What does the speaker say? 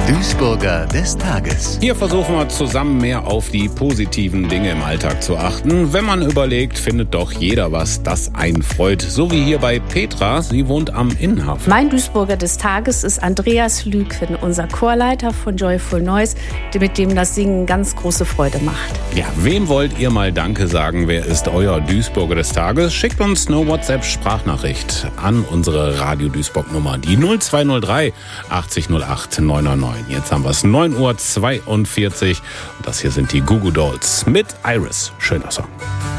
Duisburger des Tages. Hier versuchen wir zusammen mehr auf die positiven Dinge im Alltag zu achten. Wenn man überlegt, findet doch jeder was, das einen freut. So wie hier bei Petra, sie wohnt am Innenhafen. Mein Duisburger des Tages ist Andreas Lüken, unser Chorleiter von Joyful Noise, mit dem das Singen ganz große Freude macht. Ja, wem wollt ihr mal Danke sagen? Wer ist euer Duisburger des Tages? Schickt uns eine WhatsApp-Sprachnachricht an unsere Radio Duisburg Nummer, die 0203 80 08 999. Jetzt haben wir es 9:42 Uhr und das hier sind die Goo Goo Dolls mit Iris. Schöner Song.